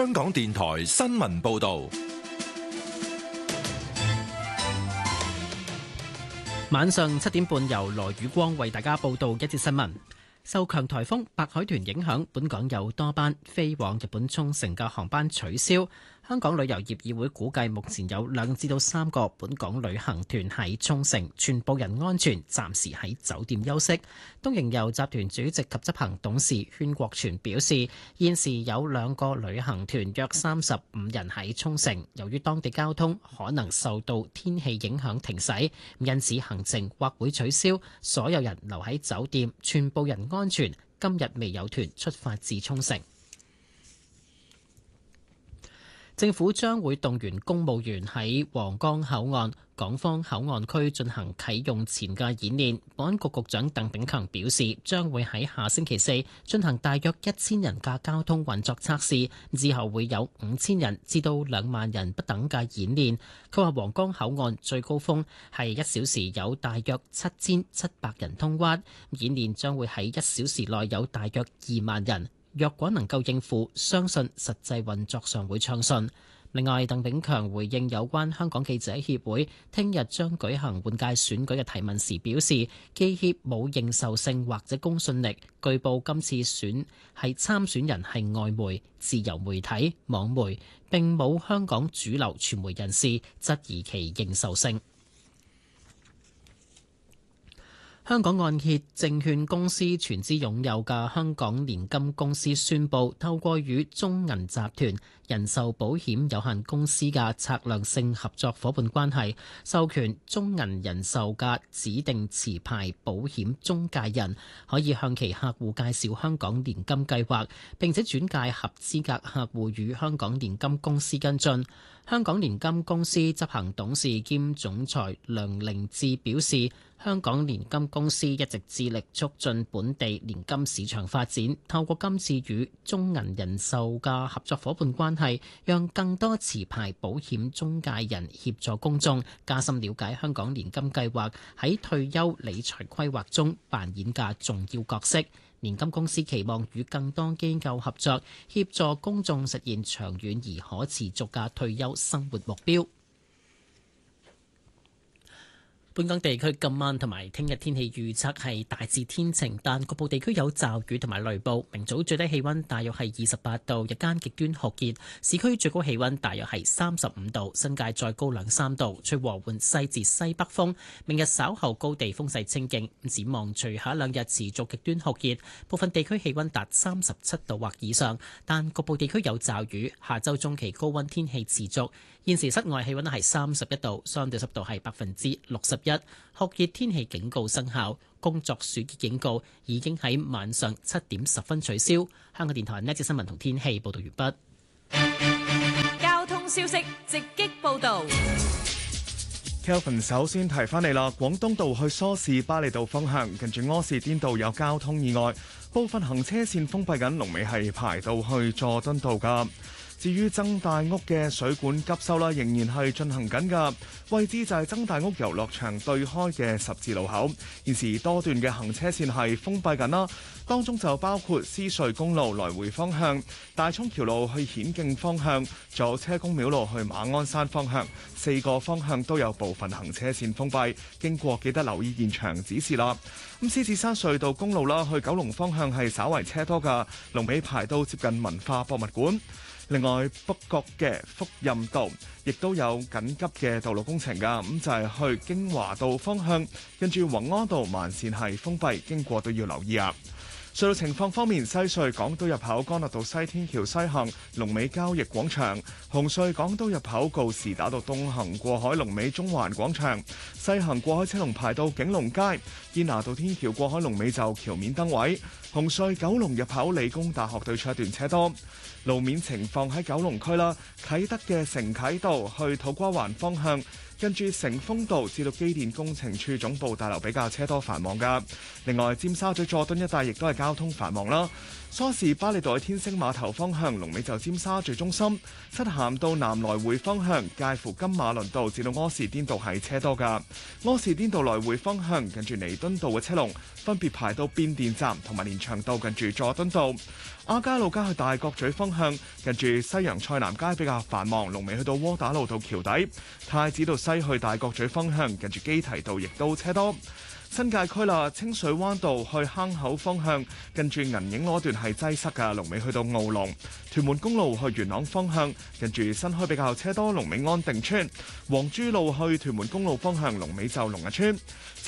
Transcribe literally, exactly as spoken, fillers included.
香港電台新聞報道。 晚上七點半，由羅宇光為大家報道一節新聞。受強颱風白海豚影響，本港有多班飛往日本沖繩嘅航班取消。香港旅遊業議會估計，目前有兩至到三個本港旅行團喺沖繩，全部人安全，暫時喺酒店休息。東瀛遊集團主席及執行董事禤國全表示，現時有兩個旅行團約三十五人喺沖繩，由於當地交通可能受到天氣影響停駛，因此行程或會取消，所有人留喺酒店，全部人安全。今日未有團出發至沖繩。政府將會動員公務員喺皇崗口岸、港方口岸區進行啟用前嘅演練。保安局局長鄧炳強表示，將會喺下星期四進行大約一千人嘅交通運作測試，之後會有五千人至到兩萬人不等嘅演練。佢話皇崗口岸最高峰係一小時有大約七千七百人通關，演練將會喺一小時內有大約二萬人。若果能夠應付，相信實際運作上會暢順。另外，鄧炳強回應有關香港記者協會聽日將舉行換屆選舉嘅提問時表示，記協冇認受性或者公信力。據報今次選係參選人係外媒、自由媒體、網媒，並冇香港主流傳媒人士，質疑其認受性。香港按揭證券公司全資擁有嘅香港年金公司宣布，透過與中銀集團人壽保險有限公司嘅策略性合作夥伴關係，授權中銀人壽嘅指定持牌保險中介人可以向其客戶介紹香港年金計劃，並且轉介合資格客戶與香港年金公司跟進。香港年金公司執行董事兼總裁梁凌志表示，香港年金公司一直致力促進本地年金市場發展，透過今次與中銀人壽嘅合作夥伴關係，讓更多持牌保險中介人協助公眾加深了解香港年金計劃喺退休理財規劃中扮演嘅重要角色。年金公司期望與更多機構合作，協助公眾實現長遠而可持續嘅退休生活目標。本港地區今晚同埋聽日天氣預測係大致天晴，但局部地區有驟雨同埋雷暴。明早最低氣溫大約係二十八度，日間極端酷熱，市區最高氣溫大約係三十五度，新界再高兩三度，吹和緩西至西北風。明日稍後高地風勢清勁，展望隨下兩日持續極端酷熱，部分地區氣溫達三十七度或以上，但局部地區有驟雨。下週中期高溫天氣持續。現時室外氣溫係三十一度，相對濕度係百分之六十一，酷熱天氣警告生效，工作暑熱警告已經喺晚上七點十分取消。香港電台呢節新聞同天氣報道完畢。交通消息直擊報道。 Kelvin 首先提翻你啦，廣東道去梳士巴利道方向，近住柯士甸道有交通意外，部分行車線封閉緊，龍尾係排到去佐敦道㗎。至於曾大屋嘅水管急修啦，仍然係進行緊㗎，位置就係曾大屋遊樂場對開嘅十字路口，現時多段嘅行車線係封閉緊啦，當中就包括獅隧公路來回方向、大涌橋路去顯徑方向，仲有車公廟路去馬鞍山方向，四個方向都有部分行車線封閉，經過記得留意現場指示啦。咁獅子山隧道公路啦，去九龍方向係稍為車多㗎，龍尾排到接近文化博物館。另外，北角嘅福蔭道亦都有緊急嘅道路工程㗎，咁就係、是、去京華道方向，跟住宏安道慢線係封閉，經過都要留意啊。隧道情況方面，西隧港島入口干諾道西天橋西行，龍尾交易廣場；紅隧港島入口告士打道東行過海，龍尾中環廣場；西行過海車龍排到景隆街，堅拿道天橋過海龍尾就橋面燈位。紅隧九龍入口理工大學對出一段車多。路面情況喺九龍區啦，啟德嘅承啟道去土瓜灣方向，跟住成豐道至到機電工程處總部大樓比較車多繁忙㗎。另外，尖沙咀佐敦一帶亦都係交通繁忙啦。 梳士巴利道去天星碼頭方向，龍尾就尖沙咀中心；漆咸道南來回方向，介乎金馬倫道至到柯士甸道係車多㗎。柯士甸道來回方向，近住彌敦道嘅車龍分別排到變電站同埋連翔道近住佐敦道。亞皆老街去大角咀方向，近住西洋菜南街比較繁忙，龍尾去到窩打老道橋底。太子道西去大角咀方向，近住基堤道亦都車多。新界區啦，清水灣道去坑口方向，近住銀影嗰段係擠塞㗎，龍尾去到澳龍。屯門公路去元朗方向，近住新墟比較車多，龍尾安定村。黃珠路去屯門公路方向，龍尾就龍日村。